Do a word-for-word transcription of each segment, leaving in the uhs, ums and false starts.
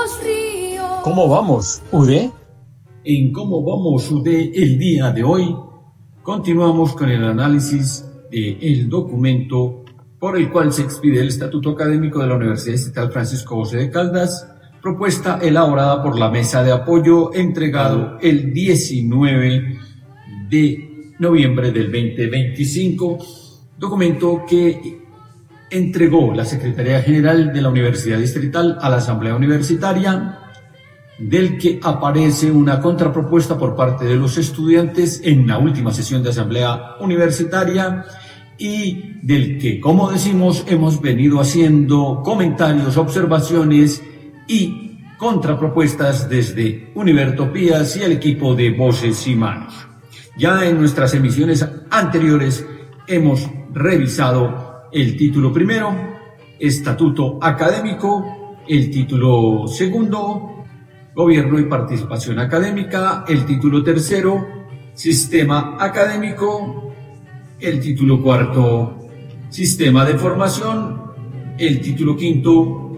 los ríos. ¿Cómo vamos, U D? En Cómo vamos, U D, el día de hoy, continuamos con el análisis del documento por el cual se expide el Estatuto Académico de la Universidad Estatal Francisco José de Caldas, propuesta elaborada por la Mesa de Apoyo, entregado el diecinueve de noviembre del veinte veinticinco, documento que entregó la Secretaría General de la Universidad Distrital a la Asamblea Universitaria, del que aparece una contrapropuesta por parte de los estudiantes en la última sesión de Asamblea Universitaria y del que, como decimos, hemos venido haciendo comentarios, observaciones y contrapropuestas desde Univertopías y el equipo de Voces y Manos. Ya en nuestras emisiones anteriores hemos revisado el título primero, Estatuto Académico, el título segundo, Gobierno y Participación Académica, el título tercero, Sistema Académico, el título cuarto, Sistema de Formación, el título quinto,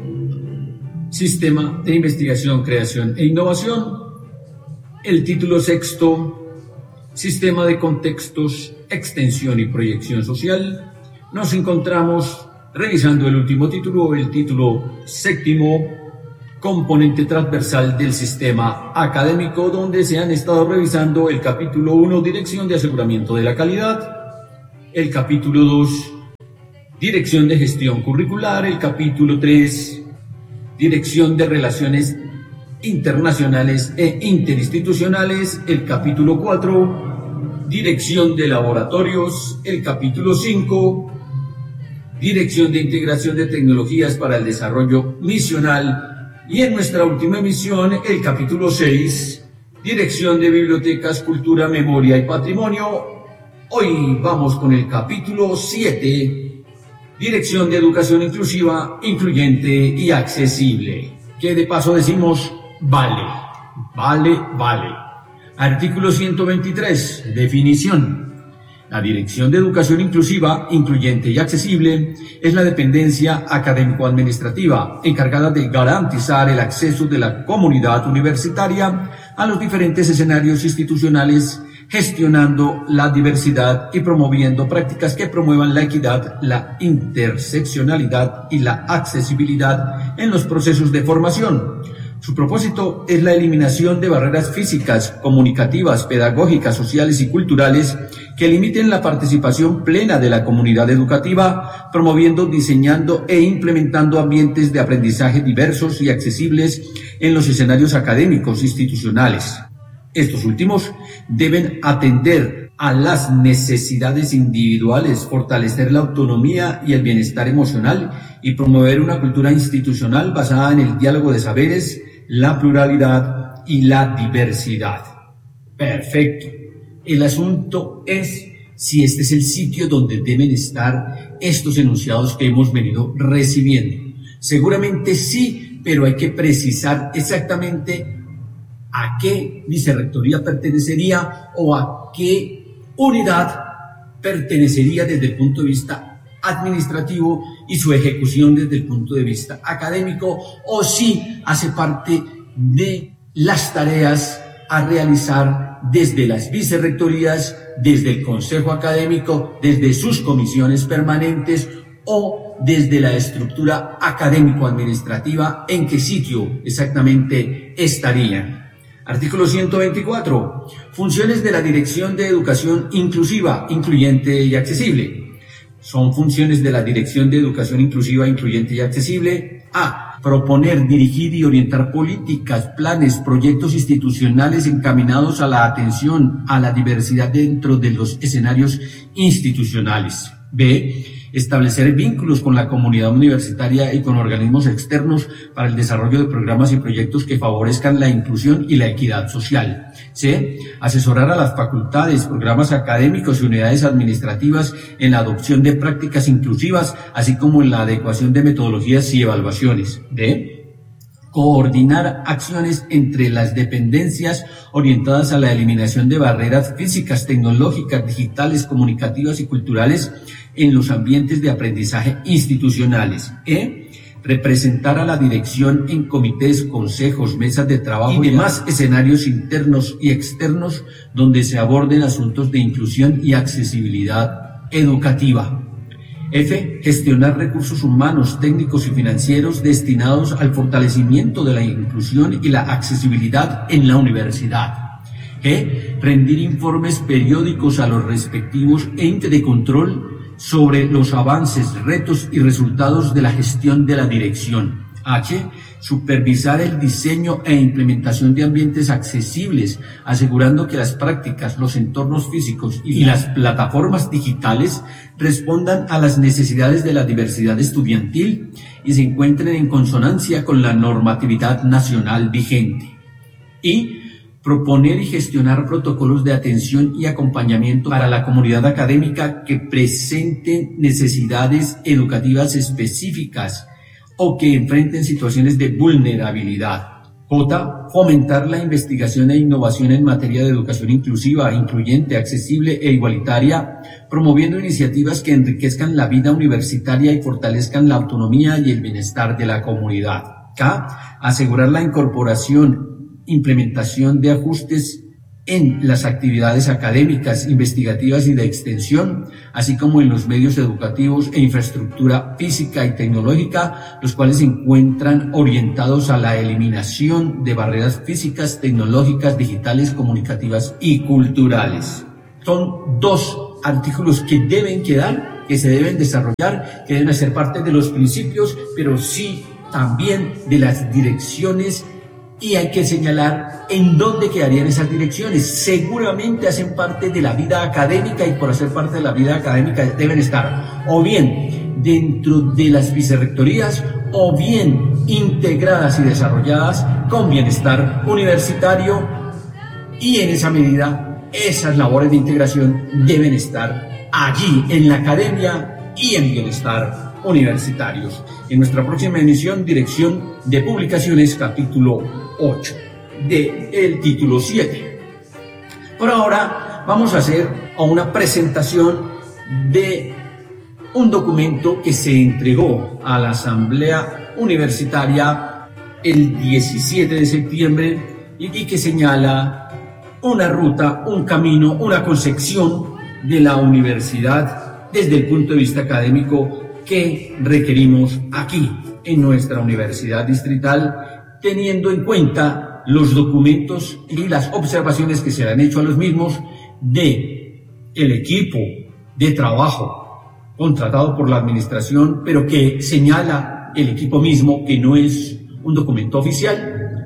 Sistema de Investigación, Creación e Innovación, el título sexto, Sistema de Contextos, Extensión y Proyección Social. Nos encontramos revisando el último título, el título séptimo, Componente transversal del sistema académico, donde se han estado revisando el capítulo uno, Dirección de Aseguramiento de la Calidad, el capítulo dos, Dirección de Gestión Curricular, el capítulo tres, Dirección de Relaciones Internacionales e Interinstitucionales, el capítulo cuatro, Dirección de Laboratorios, el capítulo cinco, Dirección de Integración de Tecnologías para el Desarrollo Misional, y en nuestra última emisión, el capítulo seis, Dirección de Bibliotecas, Cultura, Memoria y Patrimonio. Hoy vamos con el capítulo siete, Dirección de Educación Inclusiva, Incluyente y Accesible. Que de paso decimos, vale, vale, vale. Artículo ciento veintitrés, definición. La Dirección de Educación Inclusiva, Incluyente y Accesible es la dependencia académico-administrativa encargada de garantizar el acceso de la comunidad universitaria a los diferentes escenarios institucionales, gestionando la diversidad y promoviendo prácticas que promuevan la equidad, la interseccionalidad y la accesibilidad en los procesos de formación. Su propósito es la eliminación de barreras físicas, comunicativas, pedagógicas, sociales y culturales que limiten la participación plena de la comunidad educativa, promoviendo, diseñando e implementando ambientes de aprendizaje diversos y accesibles en los escenarios académicos institucionales. Estos últimos deben atender a las necesidades individuales, fortalecer la autonomía y el bienestar emocional y promover una cultura institucional basada en el diálogo de saberes, la pluralidad y la diversidad. Perfecto. El asunto es si este es el sitio donde deben estar estos enunciados que hemos venido recibiendo. Seguramente sí, pero hay que precisar exactamente a qué vicerrectoría pertenecería o a qué unidad pertenecería desde el punto de vista administrativo y su ejecución desde el punto de vista académico, o si hace parte de las tareas a realizar desde las vicerrectorías, desde el consejo académico, desde sus comisiones permanentes o desde la estructura académico-administrativa, en qué sitio exactamente estarían. Artículo ciento veinticuatro. Funciones de la Dirección de Educación Inclusiva, Incluyente y Accesible. Son funciones de la Dirección de Educación Inclusiva, Incluyente y Accesible. A. Proponer, dirigir y orientar políticas, planes, proyectos institucionales encaminados a la atención a la diversidad dentro de los escenarios institucionales. B. Establecer vínculos con la comunidad universitaria y con organismos externos para el desarrollo de programas y proyectos que favorezcan la inclusión y la equidad social. C. Asesorar a las facultades, programas académicos y unidades administrativas en la adopción de prácticas inclusivas, así como en la adecuación de metodologías y evaluaciones. D. Coordinar acciones entre las dependencias orientadas a la eliminación de barreras físicas, tecnológicas, digitales, comunicativas y culturales en los ambientes de aprendizaje institucionales. E. representar a la dirección en comités, consejos, mesas de trabajo y demás escenarios internos y externos donde se aborden asuntos de inclusión y accesibilidad educativa. F. Gestionar recursos humanos, técnicos y financieros destinados al fortalecimiento de la inclusión y la accesibilidad en la universidad. G. Rendir informes periódicos a los respectivos entes de control sobre los avances, retos y resultados de la gestión de la dirección. H. Supervisar el diseño e implementación de ambientes accesibles, asegurando que las prácticas, los entornos físicos y las plataformas digitales respondan a las necesidades de la diversidad estudiantil y se encuentren en consonancia con la normatividad nacional vigente. Y proponer y gestionar protocolos de atención y acompañamiento para la comunidad académica que presenten necesidades educativas específicas o que enfrenten situaciones de vulnerabilidad. J. Fomentar la investigación e innovación en materia de educación inclusiva, incluyente, accesible e igualitaria, promoviendo iniciativas que enriquezcan la vida universitaria y fortalezcan la autonomía y el bienestar de la comunidad. K. Asegurar la incorporación, implementación de ajustes en las actividades académicas, investigativas y de extensión, así como en los medios educativos e infraestructura física y tecnológica, los cuales se encuentran orientados a la eliminación de barreras físicas, tecnológicas, digitales, comunicativas y culturales. Son dos artículos que deben quedar, que se deben desarrollar, que deben hacer parte de los principios, pero sí también de las direcciones. Y hay que señalar en dónde quedarían esas direcciones. Seguramente hacen parte de la vida académica y por hacer parte de la vida académica deben estar o bien dentro de las vicerrectorías o bien integradas y desarrolladas con bienestar universitario, y en esa medida esas labores de integración deben estar allí en la academia y en bienestar universitarios. En nuestra próxima emisión, Dirección de Publicaciones, capítulo ocho, de el título siete. Por ahora vamos a hacer una presentación de un documento que se entregó a la Asamblea Universitaria el diecisiete de septiembre y que señala una ruta, un camino, una concepción de la universidad desde el punto de vista académico que requerimos aquí en nuestra universidad distrital, teniendo en cuenta los documentos y las observaciones que se le han hecho a los mismos de el equipo de trabajo contratado por la administración, pero que señala el equipo mismo que no es un documento oficial,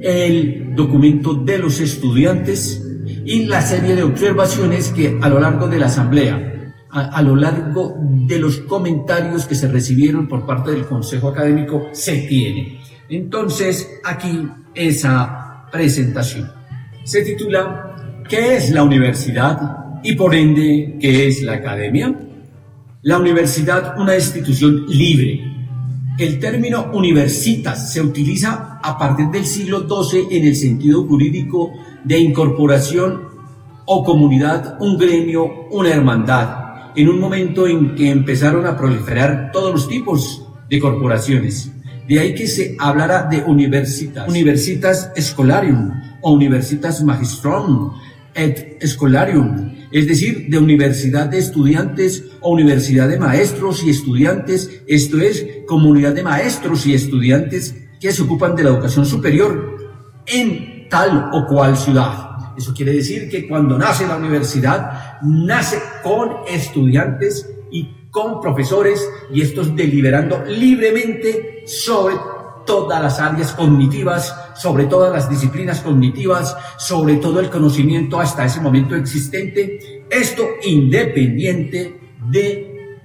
el documento de los estudiantes y la serie de observaciones que a lo largo de la asamblea, a, a lo largo de los comentarios que se recibieron por parte del Consejo Académico, se tiene. Entonces, aquí esa presentación se titula ¿Qué es la universidad y por ende qué es la academia? La universidad, una institución libre. El término universitas se utiliza a partir del siglo doce en el sentido jurídico de incorporación o comunidad, un gremio, una hermandad, en un momento en que empezaron a proliferar todos los tipos de corporaciones. De ahí que se hablara de universitas, universitas scholarium o universitas magistrum et scholarium, es decir, de universidad de estudiantes o universidad de maestros y estudiantes, esto es, comunidad de maestros y estudiantes que se ocupan de la educación superior en tal o cual ciudad. Eso quiere decir que cuando nace la universidad, nace con estudiantes y con profesores, y estos deliberando libremente sobre todas las áreas cognitivas, sobre todas las disciplinas cognitivas, sobre todo el conocimiento hasta ese momento existente, esto independiente de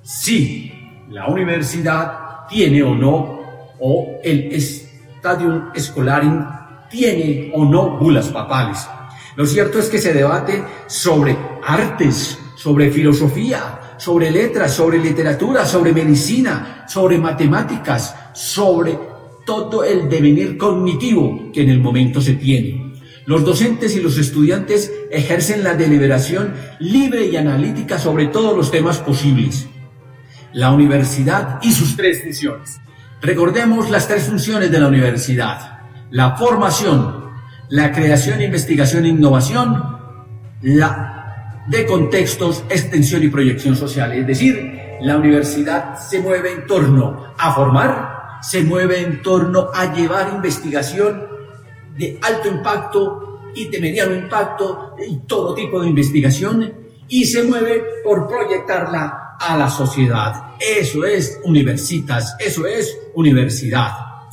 si la universidad tiene o no, o el Stadium Scholarium tiene o no bulas papales. Lo cierto es que se debate sobre artes, sobre filosofía, sobre letras, sobre literatura, sobre medicina, sobre matemáticas, sobre todo el devenir cognitivo que en el momento se tiene. Los docentes y los estudiantes ejercen la deliberación libre y analítica sobre todos los temas posibles. La universidad y sus tres misiones. Recordemos las tres funciones de la universidad: la formación, la creación, investigación e innovación, la de contextos, extensión y proyección social. Es decir, la universidad se mueve en torno a formar, se mueve en torno a llevar investigación de alto impacto y de mediano impacto y todo tipo de investigación, y se mueve por proyectarla a la sociedad. Eso es universitas, eso es universidad.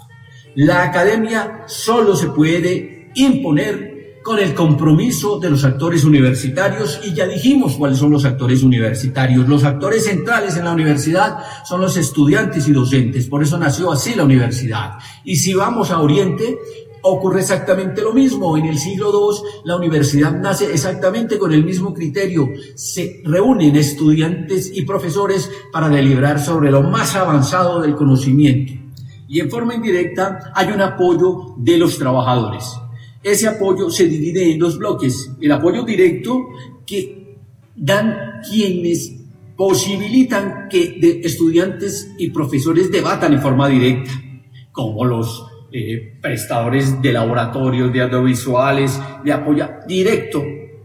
La academia solo se puede imponer con el compromiso de los actores universitarios, y ya dijimos cuáles son los actores universitarios. Los actores centrales en la universidad son los estudiantes y docentes, por eso nació así la universidad. Y si vamos a Oriente, ocurre exactamente lo mismo. En el siglo segundo, la universidad nace exactamente con el mismo criterio. Se reúnen estudiantes y profesores para deliberar sobre lo más avanzado del conocimiento. Y en forma indirecta hay un apoyo de los trabajadores. Ese apoyo se divide en dos bloques: el apoyo directo, que dan quienes posibilitan que de estudiantes y profesores debatan en forma directa, como los eh, prestadores de laboratorios, de audiovisuales, de apoyo directo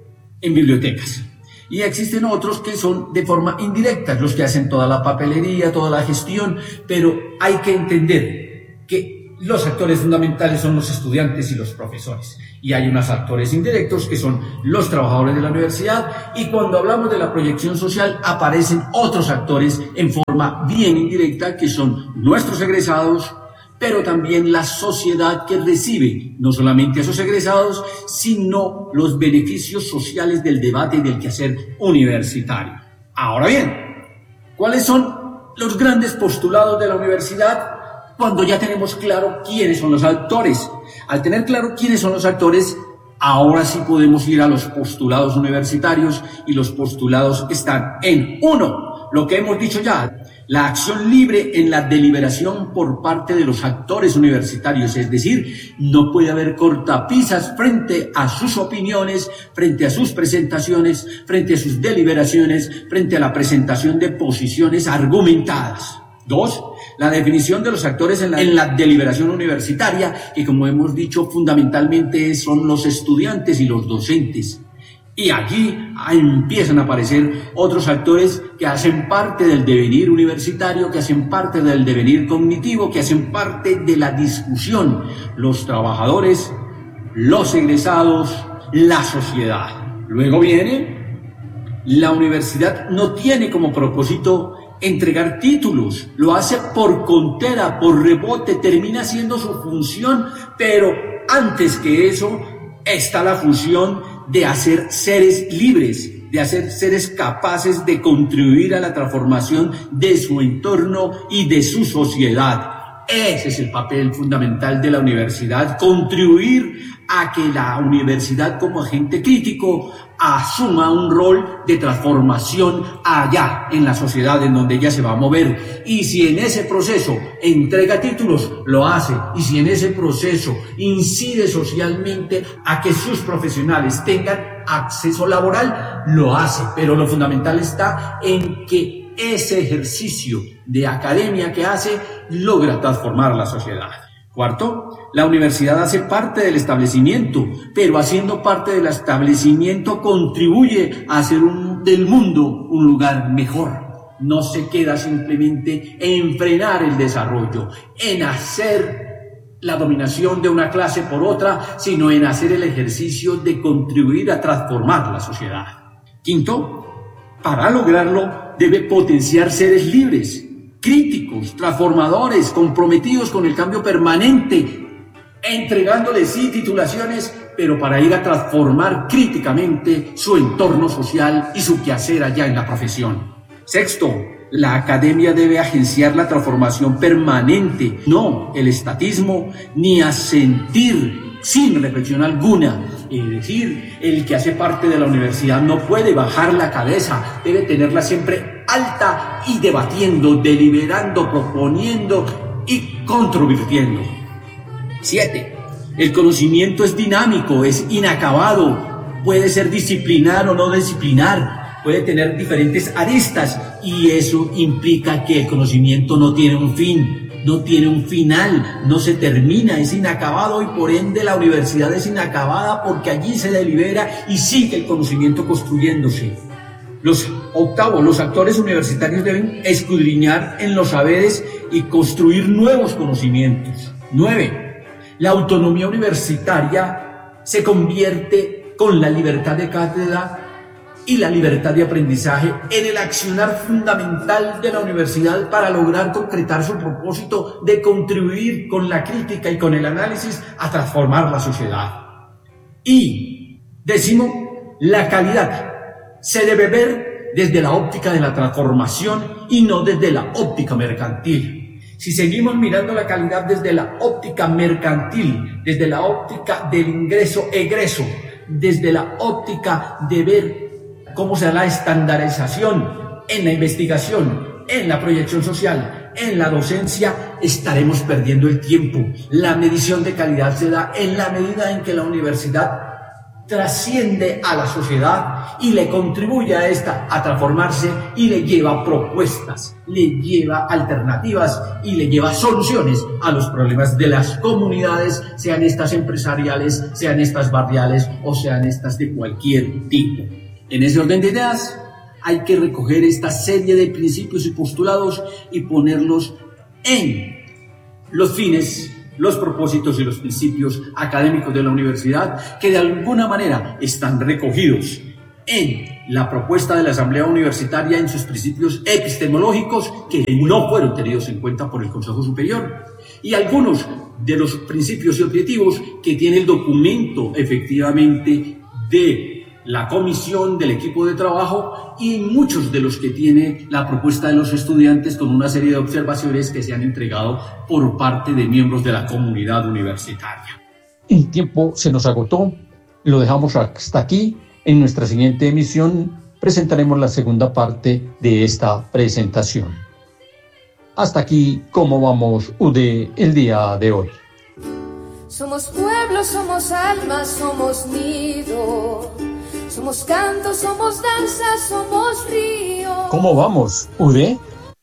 en bibliotecas. Y existen otros que son de forma indirecta, los que hacen toda la papelería, toda la gestión, pero hay que entender que los actores fundamentales son los estudiantes y los profesores, y hay unos actores indirectos que son los trabajadores de la universidad, y cuando hablamos de la proyección social aparecen otros actores en forma bien indirecta, que son nuestros egresados, pero también la sociedad que recibe no solamente a esos egresados, sino los beneficios sociales del debate y del quehacer universitario. Ahora bien, ¿cuáles son los grandes postulados de la universidad? Cuando ya tenemos claro quiénes son los actores. Al tener claro quiénes son los actores, ahora sí podemos ir a los postulados universitarios, y los postulados están en uno, lo que hemos dicho ya, la acción libre en la deliberación por parte de los actores universitarios, es decir, no puede haber cortapisas frente a sus opiniones, frente a sus presentaciones, frente a sus deliberaciones, frente a la presentación de posiciones argumentadas. Dos, la definición de los actores en la, en la deliberación universitaria, que como hemos dicho fundamentalmente son los estudiantes y los docentes. Y allí empiezan a aparecer otros actores que hacen parte del devenir universitario, que hacen parte del devenir cognitivo, que hacen parte de la discusión: los trabajadores, los egresados, la sociedad. Luego viene, la universidad no tiene como propósito entregar títulos, lo hace por contera, por rebote, termina siendo su función, pero antes que eso está la función de hacer seres libres, de hacer seres capaces de contribuir a la transformación de su entorno y de su sociedad. Ese es el papel fundamental de la universidad: contribuir a que la universidad como agente crítico asuma un rol de transformación allá en la sociedad en donde ella se va a mover. Y si en ese proceso entrega títulos, lo hace. Y si en ese proceso incide socialmente a que sus profesionales tengan acceso laboral, lo hace. Pero lo fundamental está en que ese ejercicio de academia que hace logra transformar la sociedad. Cuarto, la universidad hace parte del establecimiento, pero haciendo parte del establecimiento contribuye a hacer un, del mundo un lugar mejor. No se queda simplemente en frenar el desarrollo, en hacer la dominación de una clase por otra, sino en hacer el ejercicio de contribuir a transformar la sociedad. Quinto, para lograrlo debe potenciar seres libres, críticos, transformadores, comprometidos con el cambio permanente, entregándoles sí titulaciones, pero para ir a transformar críticamente su entorno social y su quehacer allá en la profesión. Sexto, la academia debe agenciar la transformación permanente, no el estatismo, ni asentir sin reflexión alguna. Es decir, el que hace parte de la universidad no puede bajar la cabeza, debe tenerla siempre alta y debatiendo, deliberando, proponiendo y controvirtiendo. Siete, el conocimiento es dinámico, es inacabado, puede ser disciplinar o no disciplinar, puede tener diferentes aristas, y eso implica que el conocimiento no tiene un fin. no tiene un final, no se termina, es inacabado y por ende la universidad es inacabada porque allí se delibera y sigue el conocimiento construyéndose. Los octavos, los actores universitarios deben escudriñar en los saberes y construir nuevos conocimientos. Nueve, la autonomía universitaria se convierte con la libertad de cátedra y la libertad de aprendizaje en el accionar fundamental de la universidad para lograr concretar su propósito de contribuir con la crítica y con el análisis a transformar la sociedad. Y décimo, la calidad se debe ver desde la óptica de la transformación y no desde la óptica mercantil. Si seguimos mirando la calidad desde la óptica mercantil, desde la óptica del ingreso-egreso, desde la óptica de ver cómo se da la estandarización en la investigación, en la proyección social, en la docencia, estaremos perdiendo el tiempo. La medición de calidad se da en la medida en que la universidad trasciende a la sociedad y le contribuye a esta a transformarse y le lleva propuestas, le lleva alternativas y le lleva soluciones a los problemas de las comunidades, sean estas empresariales, sean estas barriales o sean estas de cualquier tipo. En ese orden de ideas, hay que recoger esta serie de principios y postulados y ponerlos en los fines, los propósitos y los principios académicos de la universidad que de alguna manera están recogidos en la propuesta de la Asamblea Universitaria en sus principios epistemológicos que no fueron tenidos en cuenta por el Consejo Superior y algunos de los principios y objetivos que tiene el documento efectivamente de la comisión del equipo de trabajo y muchos de los que tiene la propuesta de los estudiantes con una serie de observaciones que se han entregado por parte de miembros de la comunidad universitaria. El tiempo se nos agotó, lo dejamos hasta aquí. En nuestra siguiente emisión presentaremos la segunda parte de esta presentación. Hasta aquí, ¿Cómo vamos, U D, el día de hoy? Somos pueblo, somos alma, somos nido. Somos canto, somos danza, somos río. ¿Cómo vamos, U D?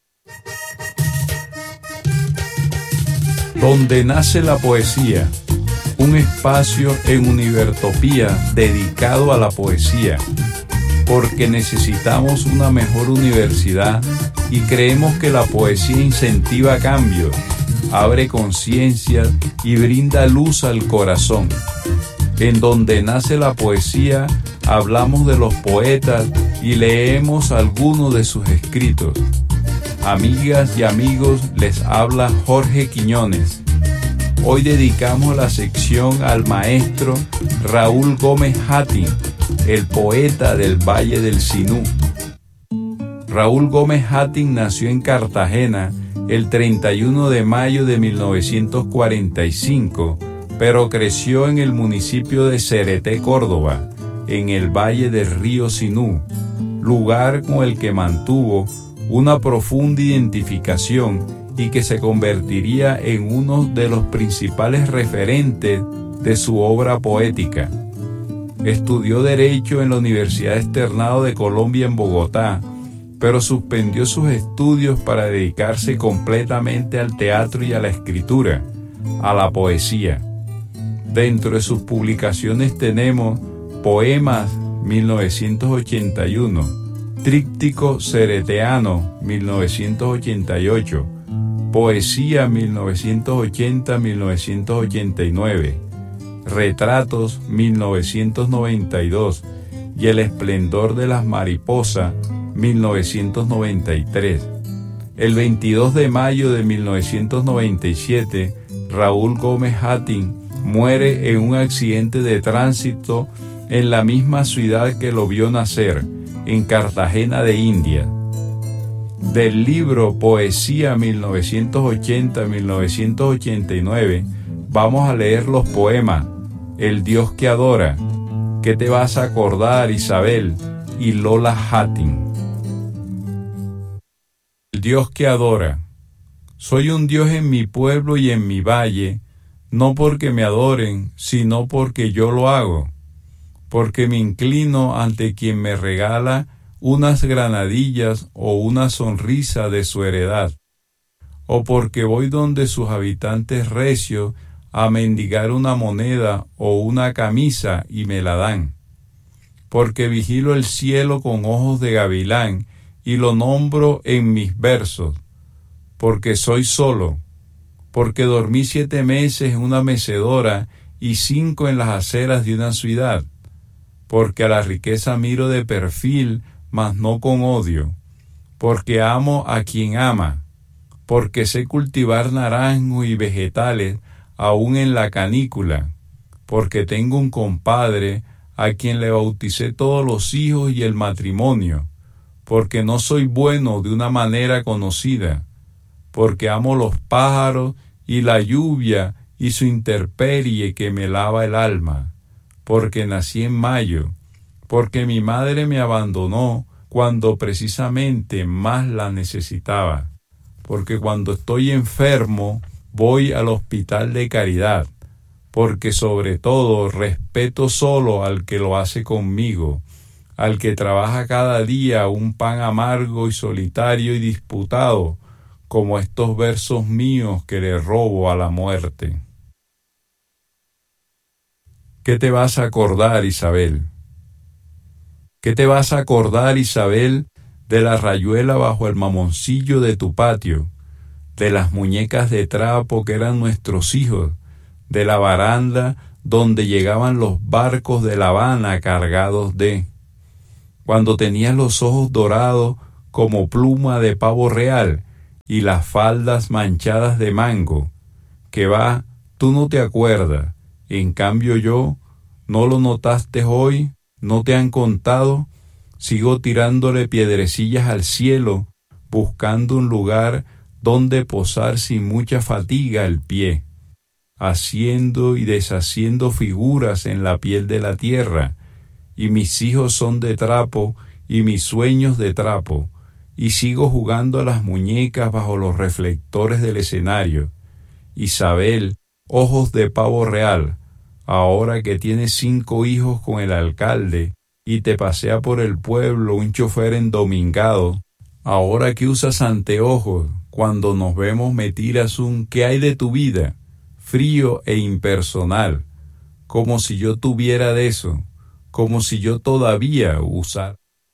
Donde nace la poesía, un espacio en Univertopía dedicado a la poesía, porque necesitamos una mejor universidad y creemos que la poesía incentiva cambios, abre conciencias y brinda luz al corazón. En Donde nace la poesía, hablamos de los poetas y leemos algunos de sus escritos. Amigas y amigos, les habla Jorge Quiñones. Hoy dedicamos la sección al maestro Raúl Gómez Hattin, el poeta del Valle del Sinú. Raúl Gómez Hattin nació en Cartagena el treinta y uno de mayo de mil novecientos cuarenta y cinco, pero creció en el municipio de Cereté, Córdoba, en el Valle del Río Sinú, lugar con el que mantuvo una profunda identificación y que se convertiría en uno de los principales referentes de su obra poética. Estudió Derecho en la Universidad Externado de Colombia en Bogotá, pero suspendió sus estudios para dedicarse completamente al teatro y a la escritura, a la poesía. Dentro de sus publicaciones tenemos Poemas mil novecientos ochenta y uno, Tríptico Cereteano mil novecientos ochenta y ocho, Poesía mil novecientos ochenta a mil novecientos ochenta y nueve, Retratos mil novecientos noventa y dos y El esplendor de las mariposas mil novecientos noventa y tres. El veintidós de mayo de mil novecientos noventa y siete, Raúl Gómez Hattin muere en un accidente de tránsito en la misma ciudad que lo vio nacer, en Cartagena de Indias. Del libro Poesía mil novecientos ochenta a mil novecientos ochenta y nueve, vamos a leer los poemas El Dios que adora, ¿Qué te vas a acordar, Isabel? Y Lola Hattin. El Dios que adora. Soy un Dios en mi pueblo y en mi valle, no porque me adoren, sino porque yo lo hago, porque me inclino ante quien me regala unas granadillas o una sonrisa de su heredad, o porque voy donde sus habitantes recios a mendigar una moneda o una camisa y me la dan. Porque vigilo el cielo con ojos de gavilán y lo nombro en mis versos. Porque soy solo, porque dormí siete meses en una mecedora y cinco en las aceras de una ciudad. Porque a la riqueza miro de perfil, mas no con odio. Porque amo a quien ama. Porque sé cultivar naranjos y vegetales aún en la canícula. Porque tengo un compadre a quien le bauticé todos los hijos y el matrimonio. Porque no soy bueno de una manera conocida. Porque amo los pájaros y la lluvia y su intemperie que me lava el alma. Porque nací en mayo. Porque mi madre me abandonó cuando precisamente más la necesitaba. Porque cuando estoy enfermo voy al hospital de caridad. Porque sobre todo respeto solo al que lo hace conmigo, al que trabaja cada día un pan amargo y solitario y disputado, como estos versos míos que le robo a la muerte. ¿Qué te vas a acordar, Isabel? ¿Qué te vas a acordar, Isabel, de la rayuela bajo el mamoncillo de tu patio, de las muñecas de trapo que eran nuestros hijos, de la baranda donde llegaban los barcos de La Habana cargados de, cuando tenías los ojos dorados como pluma de pavo real y las faldas manchadas de mango, que va, tú no te acuerdas, en cambio yo, ¿no lo notaste hoy? ¿No te han contado? Sigo tirándole piedrecillas al cielo, buscando un lugar donde posar sin mucha fatiga el pie, haciendo y deshaciendo figuras en la piel de la tierra, y mis hijos son de trapo y mis sueños de trapo, y sigo jugando a las muñecas bajo los reflectores del escenario. Isabel, ojos de pavo real, ahora que tienes cinco hijos con el alcalde y te pasea por el pueblo un chofer endomingado, ahora que usas anteojos, cuando nos vemos me tiras un ¿qué hay de tu vida?, frío e impersonal, como si yo tuviera de eso, como si yo todavía usara.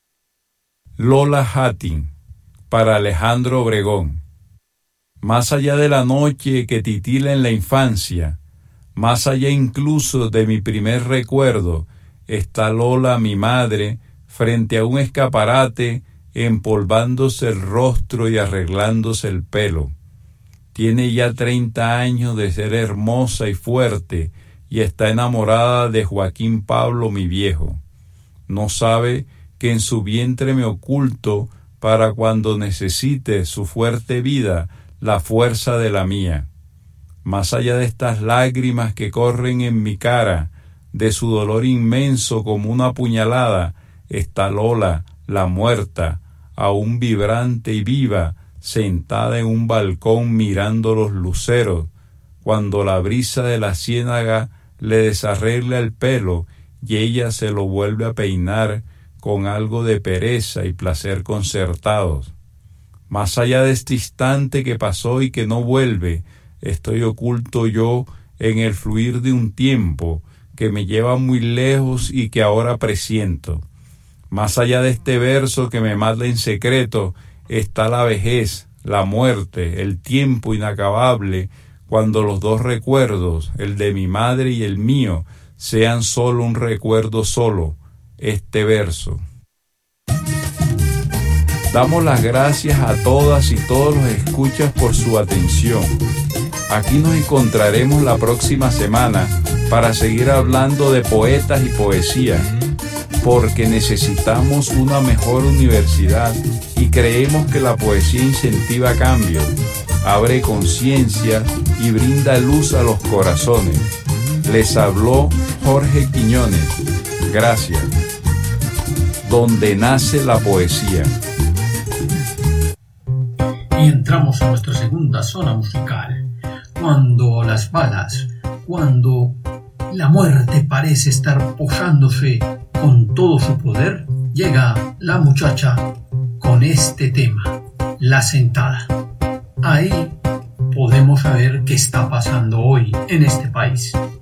Lola Hattin, para Alejandro Obregón. Más allá de la noche que titila en la infancia, más allá incluso de mi primer recuerdo, está Lola, mi madre, frente a un escaparate, empolvándose el rostro y arreglándose el pelo. Tiene ya treinta años de ser hermosa y fuerte, y está enamorada de Joaquín Pablo, mi viejo. No sabe que en su vientre me oculto para cuando necesite su fuerte vida la fuerza de la mía. Más allá de estas lágrimas que corren en mi cara, de su dolor inmenso como una puñalada, está Lola, la muerta, aún vibrante y viva, sentada en un balcón mirando los luceros, cuando la brisa de la ciénaga le desarregla el pelo y ella se lo vuelve a peinar con algo de pereza y placer concertados. Más allá de este instante que pasó y que no vuelve, estoy oculto yo en el fluir de un tiempo que me lleva muy lejos y que ahora presiento. Más allá de este verso que me mata en secreto, está la vejez, la muerte, el tiempo inacabable, cuando los dos recuerdos, el de mi madre y el mío, sean solo un recuerdo solo, este verso. Damos las gracias a todas y todos los escuchas por su atención. Aquí nos encontraremos la próxima semana para seguir hablando de poetas y poesía, porque necesitamos una mejor universidad y creemos que la poesía incentiva cambios, abre conciencia y brinda luz a los corazones. Les habló Jorge Quiñones. Gracias. Donde nace la poesía. Y entramos a nuestra segunda zona musical. Cuando las balas, cuando la muerte parece estar posándose con todo su poder, llega la muchacha con este tema, La Sentada. Ahí podemos saber qué está pasando hoy en este país.